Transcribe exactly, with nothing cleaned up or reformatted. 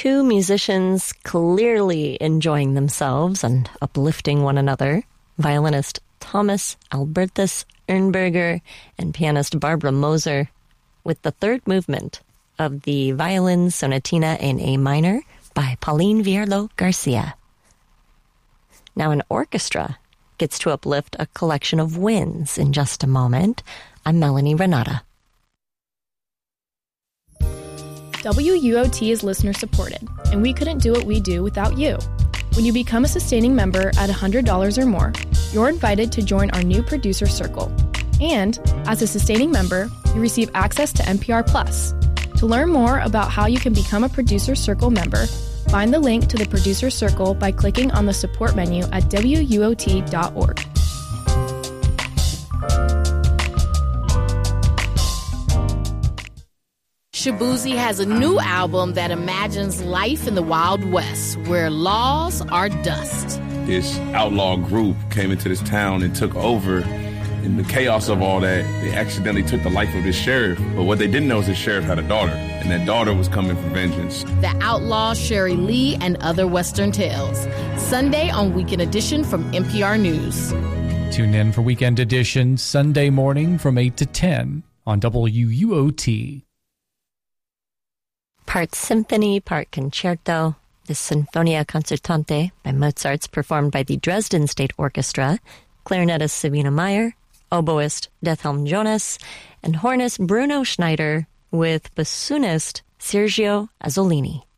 two musicians clearly enjoying themselves and uplifting one another, violinist Thomas Albertus Ernberger and pianist Barbara Moser, with the third movement of the Violin Sonatina in A minor by Pauline Vierlo Garcia. Now an orchestra gets to uplift a collection of winds in just a moment. I'm Melanie Renata. W U O T is listener-supported, and we couldn't do what we do without you. When you become a sustaining member at one hundred dollars or more, you're invited to join our new producer circle. And, as a sustaining member, you receive access to N P R Plus. To learn more about how you can become a Producer Circle member, find the link to the Producer Circle by clicking on the support menu at W U O T dot org. Shaboozey has a new album that imagines life in the Wild West, where laws are dust. This outlaw group came into this town and took over. In the chaos of all that, they accidentally took the life of this sheriff. But what they didn't know is the sheriff had a daughter, and that daughter was coming for vengeance. The Outlaw, Sherry Lee, and Other Western Tales. Sunday on Weekend Edition from N P R News. Tune in for Weekend Edition Sunday morning from eight to ten on W U O T. Part symphony, part concerto. The Sinfonia Concertante by Mozart's performed by the Dresden State Orchestra, clarinetist Sabina Meyer, oboist Dethelm Jonas, and hornist Bruno Schneider with bassoonist Sergio Azzolini.